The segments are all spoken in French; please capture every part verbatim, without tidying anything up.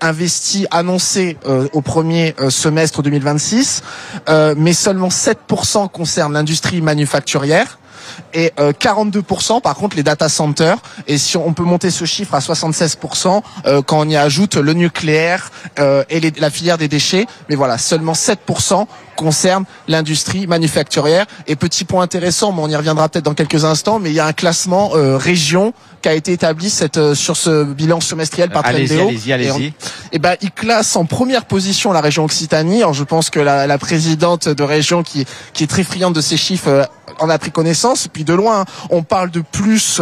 investi, annoncé euh, au premier euh, semestre deux mille vingt-six, euh, mais seulement sept pour cent concerne l'industrie manufacturière. Et euh, quarante-deux pour cent par contre les data centers, et si on peut monter ce chiffre à soixante-seize pour cent euh, quand on y ajoute le nucléaire euh, et les, la filière des déchets, mais voilà, seulement sept pour cent concerne l'industrie manufacturière. Et petit point intéressant, mais on y reviendra peut-être dans quelques instants, mais il y a un classement euh, région qui a été établi cette, euh, sur ce bilan semestriel par allez-y, Trendéo. allez-y, allez-y. Et, et ben, il classe en première position la région Occitanie. Alors, je pense que la, la présidente de région qui, qui est très friande de ces chiffres euh, en a pris connaissance. Puis de loin, on parle de plus,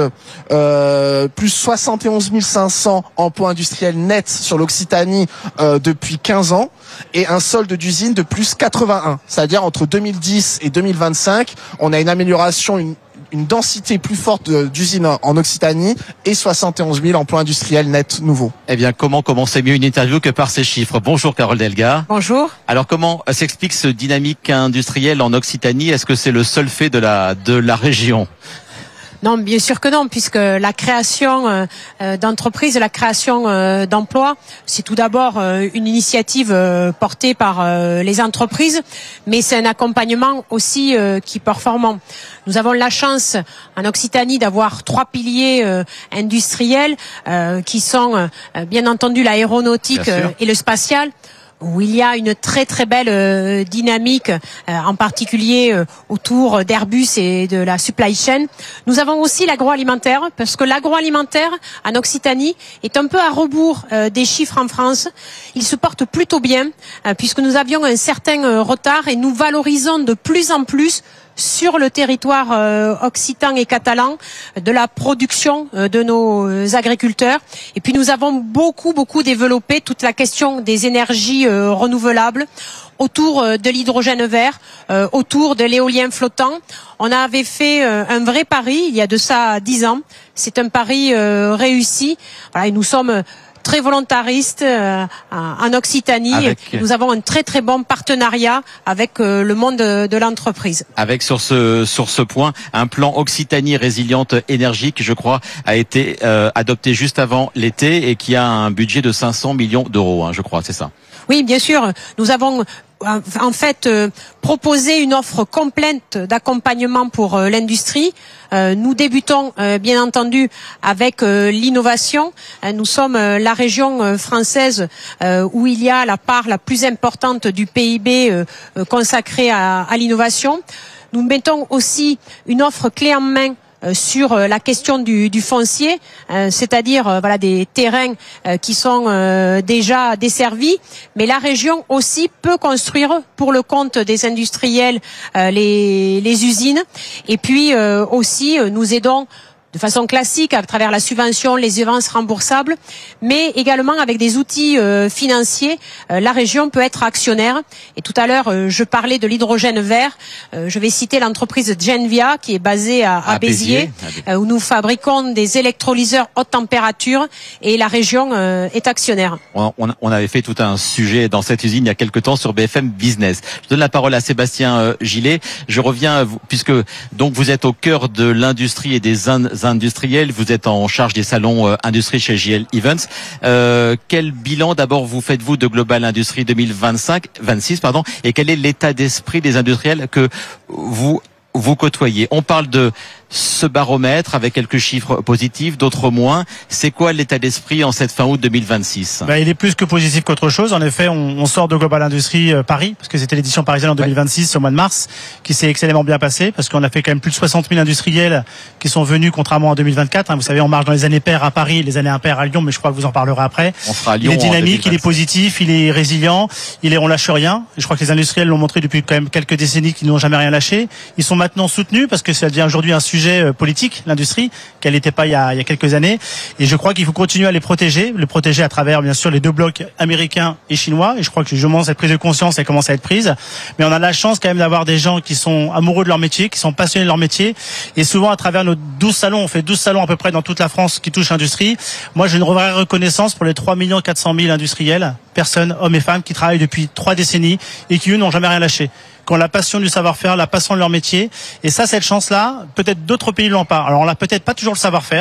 euh, plus soixante et onze mille cinq cents emplois industriels nets sur l'Occitanie euh, depuis quinze ans, et un solde d'usine de plus quatre-vingt-un. C'est-à-dire entre deux mille dix et deux mille vingt-cinq, on a une amélioration, une une densité plus forte d'usines en Occitanie et soixante et onze mille emplois industriels nets nouveaux. Eh bien, comment commencer mieux une interview que par ces chiffres? Bonjour Carole Delga. Bonjour. Alors, comment s'explique ce dynamique industrielle en Occitanie? Est-ce que c'est le seul fait de la, de la région? Non, bien sûr que non, puisque la création euh, d'entreprises, la création euh, d'emplois, c'est tout d'abord euh, une initiative euh, portée par euh, les entreprises, mais c'est un accompagnement aussi euh, qui est performant. Nous avons la chance en Occitanie d'avoir trois piliers euh, industriels euh, qui sont euh, bien entendu l'aéronautique euh, et le spatial, où il y a une très très belle euh, dynamique, euh, en particulier euh, autour d'Airbus et de la supply chain. Nous avons aussi l'agroalimentaire, parce que l'agroalimentaire en Occitanie est un peu à rebours euh, des chiffres en France. Il se porte plutôt bien, euh, puisque nous avions un certain euh, retard, et nous valorisons de plus en plus sur le territoire euh, occitan et catalan de la production euh, de nos euh, agriculteurs. Et puis nous avons beaucoup beaucoup développé toute la question des énergies euh, renouvelables, autour euh, de l'hydrogène vert, euh, autour de l'éolien flottant. On avait fait euh, un vrai pari il y a de ça dix ans. C'est un pari euh, réussi. Voilà, et nous sommes très volontariste euh, en Occitanie. Avec... Nous avons un très très bon partenariat avec euh, le monde de, de l'entreprise. Avec sur ce sur ce point un plan Occitanie résiliente énergique, je crois, a été euh, adopté juste avant l'été et qui a un budget de cinq cents millions d'euros, hein, je crois, c'est ça. Oui, bien sûr. Nous avons en fait euh, proposé une offre complète d'accompagnement pour euh, l'industrie. Euh, nous débutons euh, bien entendu avec euh, l'innovation. Euh, nous sommes euh, la région euh, française euh, où il y a la part la plus importante du P I B euh, euh, consacrée à, à l'innovation. Nous mettons aussi une offre clé en main sur la question du, du foncier, euh, c'est-à-dire euh, voilà des terrains euh, qui sont euh, déjà desservis, mais la région aussi peut construire pour le compte des industriels euh, les, les usines, et puis euh, aussi euh, nous aidons de façon classique à travers la subvention, les avances remboursables, mais également avec des outils euh, financiers. Euh, la région peut être actionnaire. Et tout à l'heure, euh, je parlais de l'hydrogène vert. Euh, je vais citer l'entreprise Genvia qui est basée à, à, à Béziers, Béziers. Euh, où nous fabriquons des électrolyseurs haute température, et la région euh, est actionnaire. On, on, on avait fait tout un sujet dans cette usine il y a quelque temps sur B F M Business. Je donne la parole à Sébastien euh, Gillet. Je reviens, puisque donc vous êtes au cœur de l'industrie et des in- industriels, vous êtes en charge des salons euh, industrie chez J L Events. Euh, quel bilan d'abord vous faites-vous de Global Industrie deux mille vingt-cinq, vingt-six, pardon, et quel est l'état d'esprit des industriels que vous vous côtoyez? On parle de ce baromètre avec quelques chiffres positifs, d'autres moins. C'est quoi l'état d'esprit en cette fin août deux mille vingt-six? Bah, il est plus que positif qu'autre chose. En effet, on, on sort de Global Industrie euh, Paris, parce que c'était l'édition parisienne en deux mille vingt-six, ouais. Au mois de mars, qui s'est excellemment bien passé, parce qu'on a fait quand même plus de soixante mille industriels qui sont venus, contrairement à deux mille vingt-quatre. Hein, vous savez, on marche dans les années paires à Paris, les années impaires à Lyon, mais je crois que vous en parlerez après. On sera à Lyon. Il est dynamique, il est positif, il est résilient, il est, on lâche rien. Et je crois que les industriels l'ont montré depuis quand même quelques décennies qu'ils n'ont jamais rien lâché. Ils sont maintenant soutenus, parce que ça devient aujourd'hui un sujet euh, politique, l'industrie, qu'elle n'était pas il y, a, il y a quelques années. Et je crois qu'il faut continuer à les protéger, les protéger à travers, bien sûr, les deux blocs américains et chinois. Et je crois que justement, cette prise de conscience, elle commence à être prise. Mais on a la chance quand même d'avoir des gens qui sont amoureux de leur métier, qui sont passionnés de leur métier. Et souvent, à travers nos douze salons, on fait douze salons à peu près dans toute la France qui touchent l'industrie. Moi, j'ai une vraie reconnaissance pour les trois millions quatre cent mille industriels, personnes, hommes et femmes, qui travaillent depuis trois décennies et qui, eux, n'ont jamais rien lâché, qui ont la passion du savoir-faire, la passion de leur métier. Et ça, cette chance-là, peut-être d'autres pays l'ont pas. Alors, on n'a peut-être pas toujours le savoir-faire.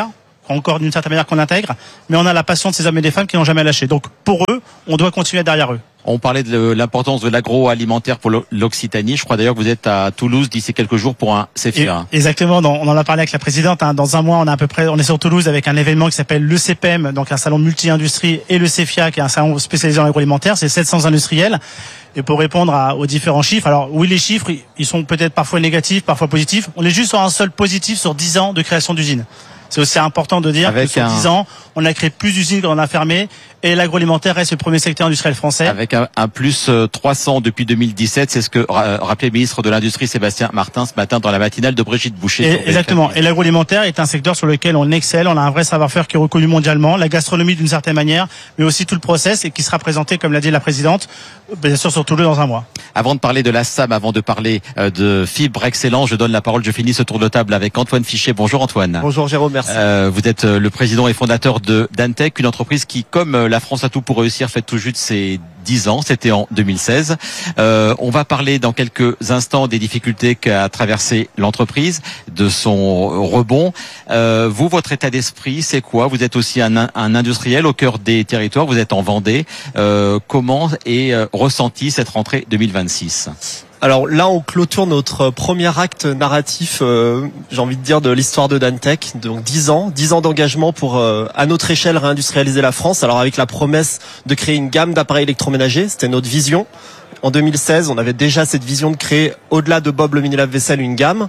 encore d'une certaine manière qu'on intègre, mais on a la passion de ces hommes et des femmes qui n'ont jamais lâché. Donc pour eux, on doit continuer derrière eux. On parlait de l'importance de l'agroalimentaire pour l'Occitanie. Je crois d'ailleurs que vous êtes à Toulouse d'ici quelques jours pour un C F I A. Exactement. On en a parlé avec la présidente. Dans un mois, on a à peu près, on est sur Toulouse avec un événement qui s'appelle le C P M, donc un salon multi-industrie, et le C F I A, qui est un salon spécialisé en agroalimentaire. C'est sept cents industriels. Et pour répondre à, aux différents chiffres, alors oui, les chiffres, ils sont peut-être parfois négatifs, parfois positifs. On est juste sur un seul positif sur dix ans de création d'usines. C'est aussi important de dire avec que sur un... dix ans, on a créé plus d'usines qu'on a fermé, et l'agroalimentaire reste le premier secteur industriel français. Avec un, un plus trois cents depuis deux mille dix-sept, c'est ce que euh, rappelait le ministre de l'Industrie Sébastien Martin ce matin dans la matinale de Brigitte Boucher. Et, exactement. Et l'agroalimentaire est un secteur sur lequel on excelle, on a un vrai savoir-faire qui est reconnu mondialement, la gastronomie d'une certaine manière, mais aussi tout le process, et qui sera présenté, comme l'a dit la présidente, bien sûr sur Toulouse dans un mois. Avant de parler de la S A M, avant de parler euh, de Fibre Excellence, je donne la parole, je finis ce tour de table avec Antoine Fichet. Bonjour Antoine. Bonjour Jérôme, merci. Euh, vous êtes le président et fondateur de Dantec, une entreprise qui, comme la France a tout pour réussir, fête tout juste ses dix ans. C'était en deux mille seize. Euh, on va parler dans quelques instants des difficultés qu'a traversé l'entreprise, de son rebond. Euh, vous, votre état d'esprit, c'est quoi? Vous êtes aussi un, un industriel au cœur des territoires. Vous êtes en Vendée. Euh, comment est euh, ressentie cette rentrée deux mille vingt-six? Alors là, on clôture notre premier acte narratif, euh, j'ai envie de dire, de l'histoire de Dantec. Donc dix ans, dix ans d'engagement pour, euh, à notre échelle, réindustrialiser la France. Alors avec la promesse de créer une gamme d'appareils électroménagers, c'était notre vision. En deux mille seize, on avait déjà cette vision de créer, au-delà de Bob le mini lave-vaisselle, une gamme.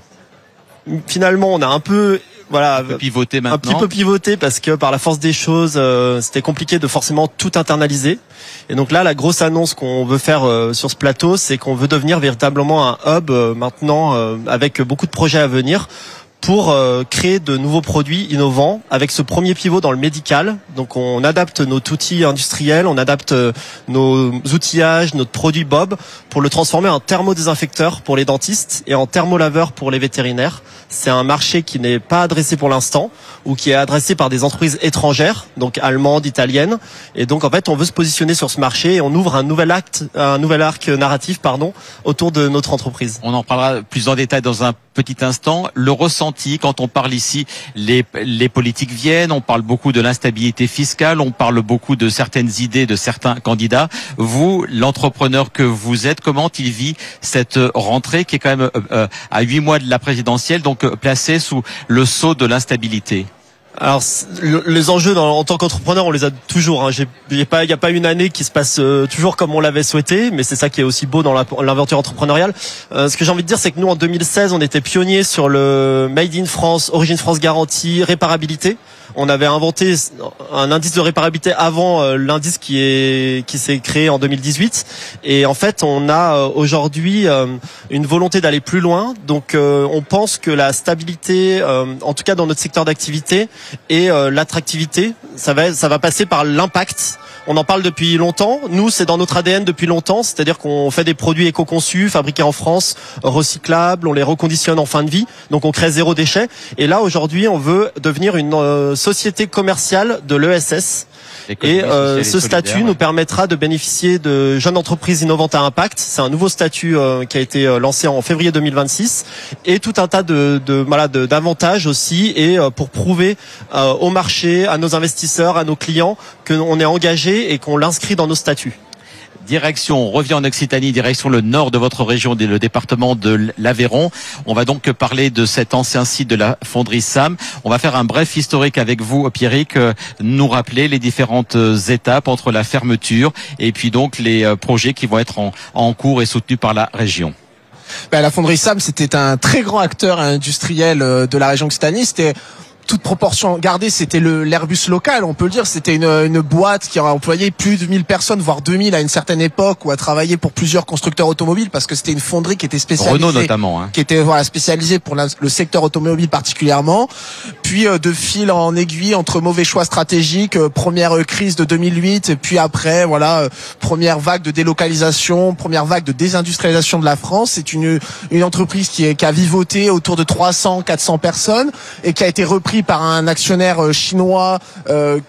Finalement, on a un peu... Voilà, un peu pivoté maintenant. Un petit peu pivoté parce que par la force des choses, euh, c'était compliqué de forcément tout internaliser. Et donc là, la grosse annonce qu'on veut faire euh, sur ce plateau, c'est qu'on veut devenir véritablement un hub euh, maintenant euh, avec beaucoup de projets à venir pour euh, créer de nouveaux produits innovants avec ce premier pivot dans le médical. Donc on adapte nos outils industriels, on adapte euh, nos outillages, notre produit Bob pour le transformer en thermodésinfecteur pour les dentistes et en thermolaveur pour les vétérinaires. C'est un marché qui n'est pas adressé pour l'instant ou qui est adressé par des entreprises étrangères, donc allemandes, italiennes. Et donc en fait, on veut se positionner sur ce marché et on ouvre un nouvel acte, un nouvel arc narratif, pardon, autour de notre entreprise. On en parlera plus en détail dans un petit instant. Le ressenti, quand on parle ici, les, les politiques viennent, on parle beaucoup de l'instabilité fiscale, on parle beaucoup de certaines idées de certains candidats. Vous, l'entrepreneur que vous êtes, comment il vit cette rentrée qui est quand même euh, à huit mois de la présidentielle, donc placé sous le sceau de l'instabilité? Alors les enjeux dans, en tant qu'entrepreneur, on les a toujours. Hein. Il n'y a pas, il y a pas une année qui se passe euh, toujours comme on l'avait souhaité, mais c'est ça qui est aussi beau dans l'aventure entrepreneuriale. Euh, ce que j'ai envie de dire, c'est que nous en deux mille seize, on était pionniers sur le Made in France, Origine France garantie, réparabilité. On avait inventé un indice de réparabilité avant euh, l'indice qui est qui s'est créé en deux mille dix-huit. Et en fait, on a euh, aujourd'hui euh, une volonté d'aller plus loin. Donc, euh, on pense que la stabilité, euh, en tout cas dans notre secteur d'activité, et euh, l'attractivité, ça va ça va passer par l'impact. On en parle depuis longtemps. Nous, c'est dans notre A D N depuis longtemps. C'est-à-dire qu'on fait des produits éco-conçus, fabriqués en France, recyclables. On les reconditionne en fin de vie. Donc, on crée zéro déchet. Et là, aujourd'hui, on veut devenir une euh, société commerciale de l'E S S. Et euh, ce statut ouais. nous permettra de bénéficier de jeunes entreprises innovantes à impact. C'est un nouveau statut euh, qui a été euh, lancé en février deux mille vingt-six et tout un tas de, de voilà de, d'avantages aussi et euh, pour prouver euh, au marché, à nos investisseurs, à nos clients qu'on est engagé et qu'on l'inscrit dans nos statuts. Direction, on revient en Occitanie, direction le nord de votre région, le département de l'Aveyron. On va donc parler de cet ancien site de la fonderie S A M. On va faire un bref historique avec vous, Pierrick, nous rappeler les différentes étapes entre la fermeture et puis donc les projets qui vont être en, en cours et soutenus par la région. Ben, la fonderie S A M, c'était un très grand acteur industriel de la région Occitanie. C'était toute proportion gardée, c'était le l'Airbus local, on peut le dire. C'était une, une boîte qui a employé plus de mille personnes, voire deux mille à une certaine époque, ou a travaillé pour plusieurs constructeurs automobiles, parce que c'était une fonderie qui était spécialisée, Renault notamment, hein. qui était voilà spécialisée pour la, le secteur automobile particulièrement. Puis euh, de fil en aiguille, entre mauvais choix stratégiques, euh, première euh, crise de deux mille huit, et puis après voilà euh, première vague de délocalisation, première vague de désindustrialisation de la France. C'est une une entreprise qui, est, qui a vivoté autour de trois cents à quatre cents personnes et qui a été reprise par un actionnaire chinois euh,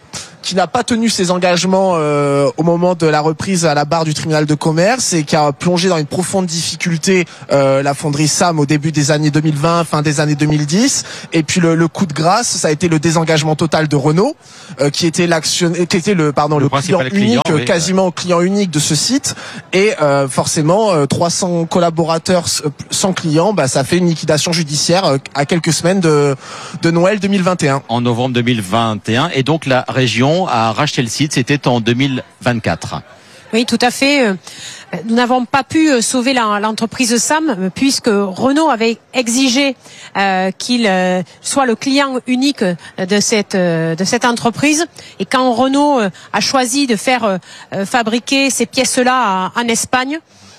qui n'a pas tenu ses engagements euh, au moment de la reprise à la barre du tribunal de commerce et qui a plongé dans une profonde difficulté euh, la fonderie Sam au début des années deux mille vingt, fin des années deux mille dix. Et puis le, le coup de grâce, ça a été le désengagement total de Renault, euh, qui était l'action, qui était le pardon le, le client unique, client, oui, quasiment ouais. client unique de ce site. Et euh, forcément, euh, trois cents collaborateurs sans clients, bah ça fait une liquidation judiciaire euh, à quelques semaines de de Noël deux mille vingt et un. En novembre deux mille vingt et un, et donc la région a racheté le site, c'était en deux mille vingt-quatre. Oui, tout à fait. Nous n'avons pas pu sauver l'entreprise Sam puisque Renault avait exigé euh, qu'il soit le client unique de cette de cette entreprise. Et quand Renault a choisi de faire fabriquer ces pièces-là en Espagne,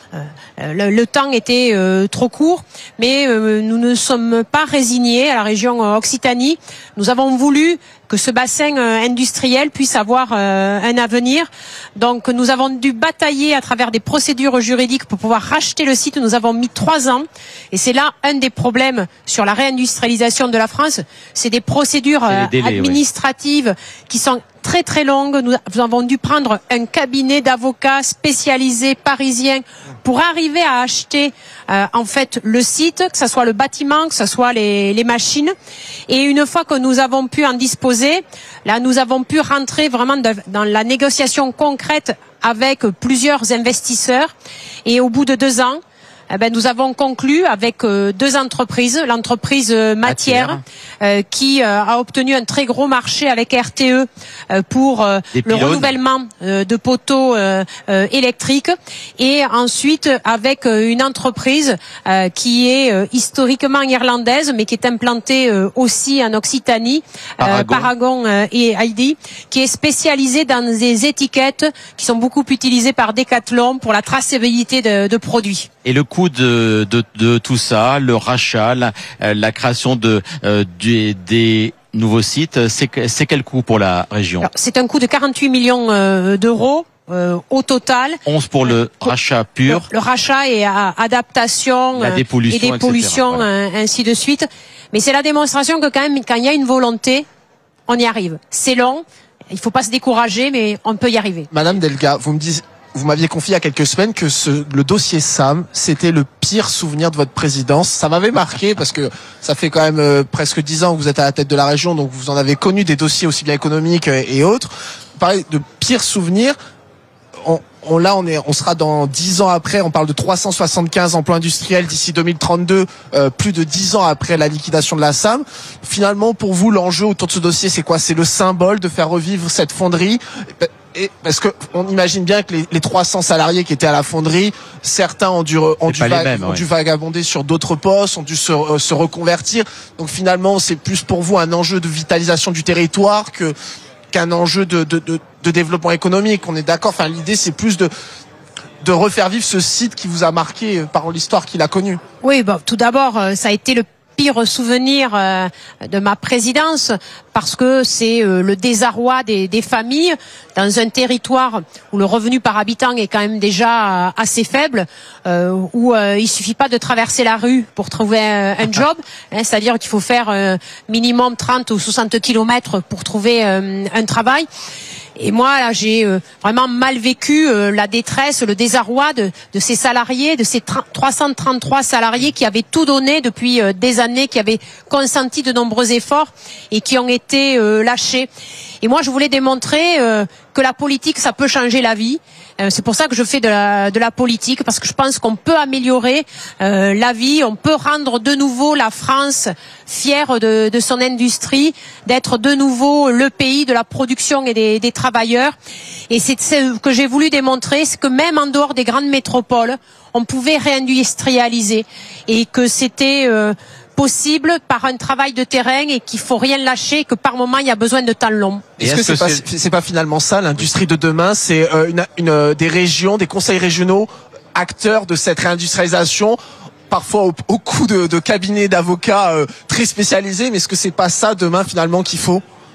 Le, le temps était euh, trop court, mais euh, nous ne sommes pas résignés à la région Occitanie. Nous avons voulu que ce bassin euh, industriel puisse avoir euh, un avenir. Donc nous avons dû batailler à travers des procédures juridiques pour pouvoir racheter le site. Nous avons mis trois ans, et c'est là un des problèmes sur la réindustrialisation de la France. C'est des procédures euh, délais, administratives oui. qui sont très très longue. Nous avons dû prendre un cabinet d'avocats spécialisés parisiens pour arriver à acheter euh, en fait le site, que ce soit le bâtiment, que ce soit les, les machines. Et une fois que nous avons pu en disposer, là nous avons pu rentrer vraiment de, dans la négociation concrète avec plusieurs investisseurs. Et au bout de deux ans, eh ben, nous avons conclu avec euh, deux entreprises, l'entreprise euh, Matière, euh, qui euh, a obtenu un très gros marché avec R T E euh, pour euh, le renouvellement euh, de poteaux euh, euh, électriques, et ensuite avec euh, une entreprise euh, qui est euh, historiquement irlandaise mais qui est implantée euh, aussi en Occitanie, Paragon, euh, Paragon euh, et Heidi, qui est spécialisée dans des étiquettes qui sont beaucoup utilisées par Decathlon pour la traçabilité de, de produits. Et le coût de, de, de tout ça, le rachat, la, la création de, euh, des, des nouveaux sites, c'est, c'est quel coût pour la région? Alors, c'est un coût de quarante-huit millions euh, d'euros. Euh, au total, onze pour le euh, rachat pur, le, le rachat et à, adaptation la dépollution, et des pollutions, voilà. euh, ainsi de suite. Mais c'est la démonstration que quand même, quand il y a une volonté, on y arrive. C'est long, il faut pas se décourager, mais on peut y arriver. Madame Delga, vous me dites, vous m'aviez confié il y a quelques semaines que ce, le dossier Sam, c'était le pire souvenir de votre présidence. Ça m'avait marqué parce que ça fait quand même euh, presque dix ans que vous êtes à la tête de la région, donc vous en avez connu des dossiers aussi bien économiques et autres. Pareil, de pire souvenir. On, on, là, on est, on sera dans dix ans après. On parle de trois cent soixante-quinze emplois industriels d'ici deux mille trente-deux, euh, plus de dix ans après la liquidation de la Sam. Finalement, pour vous, l'enjeu autour de ce dossier, c'est quoi? C'est le symbole de faire revivre cette fonderie. Et parce que on imagine bien que les, les trois cents salariés qui étaient à la fonderie, certains ont dû, ont dû, va, mêmes, ont ouais. dû vagabonder sur d'autres postes, ont dû se, euh, se reconvertir. Donc finalement, c'est plus pour vous un enjeu de vitalisation du territoire que qu'un enjeu de, de, de, de développement économique. On est d'accord. Enfin, l'idée, c'est plus de de refaire vivre ce site qui vous a marqué par l'histoire qu'il a connue. Oui, bon, tout d'abord, ça a été le pire souvenir euh, de ma présidence, parce que c'est euh, le désarroi des, des familles dans un territoire où le revenu par habitant est quand même déjà euh, assez faible, euh, où euh, il suffit pas de traverser la rue pour trouver un, un job, hein, c'est-à-dire qu'il faut faire euh, minimum trente ou soixante kilomètres pour trouver euh, un travail. Et moi, là, j'ai euh, vraiment mal vécu euh, la détresse, le désarroi de, de ces salariés, de ces trois cent trente-trois salariés qui avaient tout donné depuis euh, des années, qui avaient consenti de nombreux efforts et qui ont été euh, lâchés. Et moi, je voulais démontrer euh, que la politique, ça peut changer la vie. Euh, c'est pour ça que je fais de la, de la politique, parce que je pense qu'on peut améliorer euh, la vie, on peut rendre de nouveau la France fière de, de son industrie, d'être de nouveau le pays de la production et des, des travailleurs. Et c'est ce que j'ai voulu démontrer, c'est que même en dehors des grandes métropoles, on pouvait réindustrialiser et que c'était euh, possible par un travail de terrain et qu'il faut rien lâcher, que par moment il y a besoin de temps long. Est-ce, Est-ce que, que c'est, pas, c'est pas finalement ça l'industrie de demain? C'est euh, une, une, des régions, des conseils régionaux acteurs de cette réindustrialisation, parfois au, au coup de, de cabinets d'avocats euh, très spécialisés, mais est-ce que c'est pas ça demain finalement qu'il faut?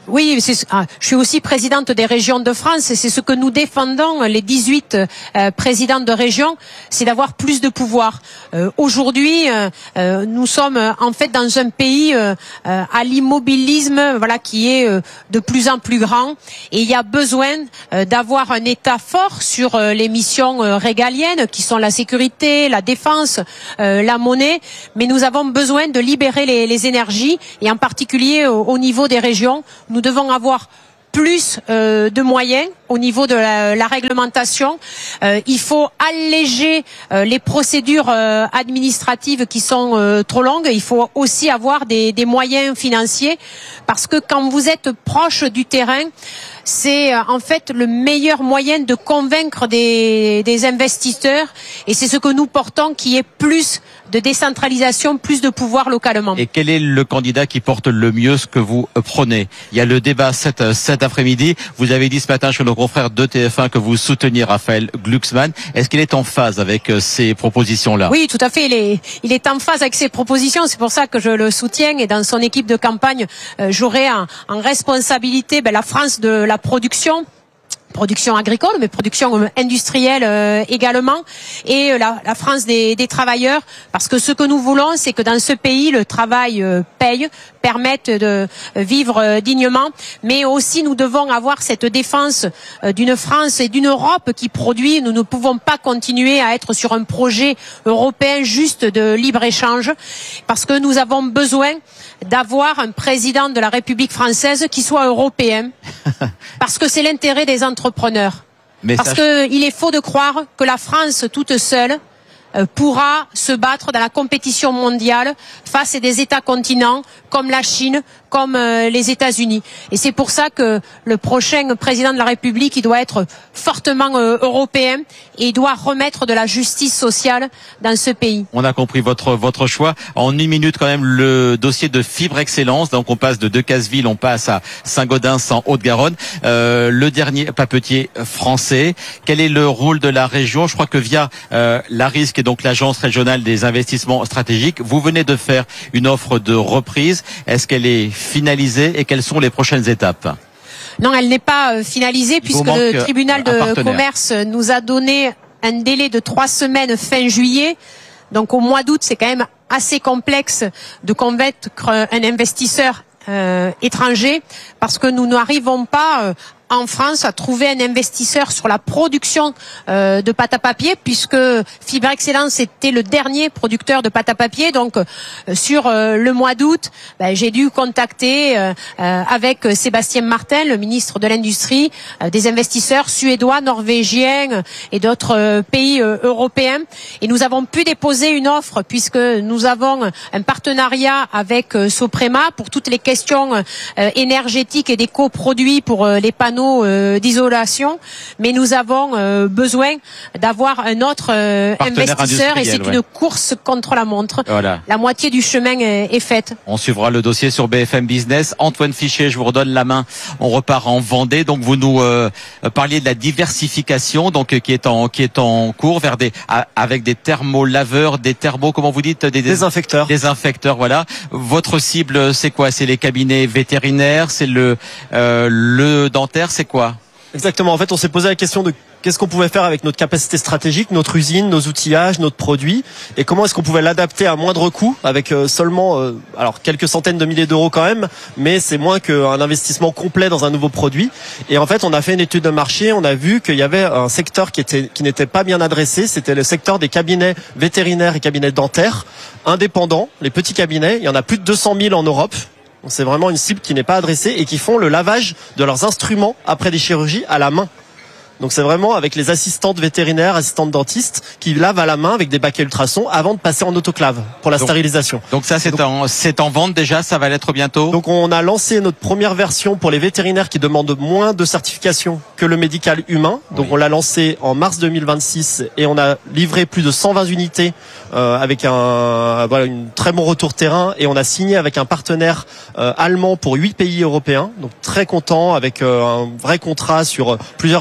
Oui, c'est, ah, je suis aussi présidente des régions de France et c'est ce que nous défendons, les dix-huit euh, présidents de région, c'est d'avoir plus de pouvoir. Euh, aujourd'hui, euh, euh, nous sommes en fait dans un pays euh, euh, à l'immobilisme, voilà, qui est euh, de plus en plus grand et il y a besoin euh, d'avoir un État fort sur euh, les missions euh, régaliennes qui sont la sécurité, la défense, euh, la monnaie, mais nous avons besoin de libérer les, les énergies et en particulier au, au niveau des régions. Nous devons avoir plus euh, de moyens au niveau de la, la réglementation. Euh, il faut alléger euh, les procédures euh, administratives qui sont euh, trop longues. Il faut aussi avoir des, des moyens financiers parce que quand vous êtes proche du terrain, c'est euh, en fait le meilleur moyen de convaincre des, des investisseurs et c'est ce que nous portons qui est plus de décentralisation, plus de pouvoir localement. Et quel est le candidat qui porte le mieux ce que vous prenez? Il y a le débat cet, cet après-midi. Vous avez dit ce matin chez nos confrères de T F un que vous souteniez Raphaël Glucksmann. Est-ce qu'il est en phase avec ces propositions-là? Oui, tout à fait. Il est, il est en phase avec ces propositions. C'est pour ça que je le soutiens. Et dans son équipe de campagne, euh, j'aurai en, en responsabilité ben, la France de la production. Production agricole, mais production industrielle euh, également, et la, la France des, des travailleurs, parce que ce que nous voulons, c'est que dans ce pays, le travail euh, paye, permette de vivre euh, dignement, mais aussi nous devons avoir cette défense euh, d'une France et d'une Europe qui produit. Nous ne pouvons pas continuer à être sur un projet européen juste de libre-échange, parce que nous avons besoin d'avoir un président de la République française qui soit européen, parce que c'est l'intérêt des entrepreneurs. Mais parce ça... qu'il est faux de croire que la France toute seule euh, pourra se battre dans la compétition mondiale face à des États continents comme la Chine, comme euh, les États-Unis. Et c'est pour ça que le prochain président de la République, il doit être fortement euh, européen et il doit remettre de la justice sociale dans ce pays. On a compris votre votre choix. En une minute quand même, le dossier de Fibre Excellence. Donc on passe de Decazeville, on passe à Saint-Gaudens en Haute-Garonne. Euh, le dernier papetier français. Quel est le rôle de la région? Je crois que via euh, l'ARIS, qui est donc l'agence régionale des investissements stratégiques, vous venez de faire une offre de reprise. Est-ce qu'elle est finalisée et quelles sont les prochaines étapes? Non, elle n'est pas finalisée puisque le tribunal de commerce nous a donné un délai de trois semaines fin juillet. Donc au mois d'août, c'est quand même assez complexe de convaincre un investisseur euh, étranger parce que nous n'arrivons pas euh, en France à trouver un investisseur sur la production euh, de pâte à papier puisque Fibre Excellence était le dernier producteur de pâte à papier. Donc euh, sur euh, le mois d'août, ben, j'ai dû contacter euh, euh, avec Sébastien Martin, le ministre de l'Industrie, euh, des investisseurs suédois, norvégiens et d'autres euh, pays euh, européens. Et nous avons pu déposer une offre puisque nous avons un partenariat avec euh, Soprema pour toutes les questions euh, énergétiques et des coproduits pour euh, les panneaux d'isolation, mais nous avons euh, besoin d'avoir un autre euh, investisseur et c'est ouais. une course contre la montre. Voilà. La moitié du chemin est, est faite. On suivra le dossier sur B F M Business. Antoine Fichet, je vous redonne la main. On repart en Vendée. Donc vous nous euh, parliez de la diversification, donc euh, qui est en qui est en cours vers des à, avec des thermolaveurs, des thermos, comment vous dites, des désinfecteurs. Désinfecteurs, voilà. Votre cible, c'est quoi? C'est les cabinets vétérinaires, c'est le euh, le dentaire. C'est quoi? Exactement. En fait, on s'est posé la question de qu'est-ce qu'on pouvait faire avec notre capacité stratégique, notre usine, nos outillages, notre produit, et comment est-ce qu'on pouvait l'adapter à moindre coût avec seulement, euh, alors quelques centaines de milliers d'euros quand même, mais c'est moins qu'un investissement complet dans un nouveau produit. Et en fait, on a fait une étude de marché, on a vu qu'il y avait un secteur qui était qui n'était pas bien adressé, c'était le secteur des cabinets vétérinaires et cabinets dentaires indépendants, les petits cabinets. Il y en a plus de deux cent mille en Europe. C'est vraiment une cible qui n'est pas adressée et qui font le lavage de leurs instruments après des chirurgies à la main. Donc c'est vraiment avec les assistantes vétérinaires, assistantes dentistes qui lavent à la main avec des baquets ultrasons avant de passer en autoclave pour la donc, stérilisation. Donc ça c'est donc, en c'est en vente déjà, ça va l'être bientôt. Donc on a lancé notre première version pour les vétérinaires qui demandent moins de certification que le médical humain. Donc oui. On l'a lancé en mars deux mille vingt-six et on a livré plus de cent vingt unités euh, avec un voilà une très bon retour terrain et on a signé avec un partenaire euh, allemand pour huit pays européens. Donc très content avec euh, un vrai contrat sur plusieurs années.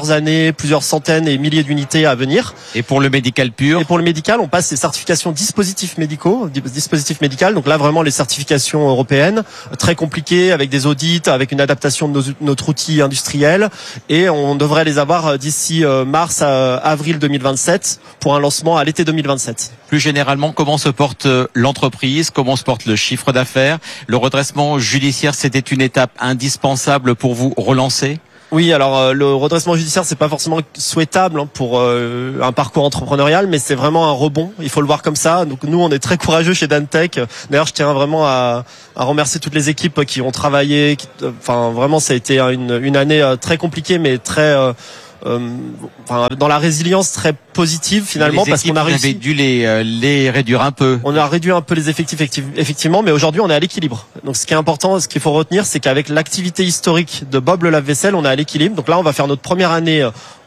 années, plusieurs centaines et milliers d'unités à venir. Et pour le médical pur? Et pour le médical, on passe les certifications dispositifs médicaux, dispositifs médicaux. Donc là, vraiment les certifications européennes, très compliquées, avec des audits, avec une adaptation de nos, notre outil industriel. Et on devrait les avoir d'ici mars à avril deux mille vingt-sept pour un lancement à l'été deux mille vingt-sept. Plus généralement, comment se porte l'entreprise? Comment se porte le chiffre d'affaires? Le redressement judiciaire, c'était une étape indispensable pour vous relancer? Oui, alors euh, le redressement judiciaire, c'est pas forcément souhaitable hein, pour euh, un parcours entrepreneurial, mais c'est vraiment un rebond. Il faut le voir comme ça. Donc nous, on est très courageux chez Dantec. D'ailleurs, je tiens vraiment à, à remercier toutes les équipes qui ont travaillé. Qui, euh, enfin, vraiment, ça a été une, une année euh, très compliquée, mais très euh, Euh, enfin, dans la résilience très positive finalement, parce qu'on a réussi. Vous avez dû les, euh, les réduire un peu. On a réduit un peu les effectifs effectivement, mais aujourd'hui on est à l'équilibre. Donc ce qui est important, ce qu'il faut retenir, c'est qu'avec l'activité historique de Bob le lave-vaisselle, on est à l'équilibre. Donc là, on va faire notre première année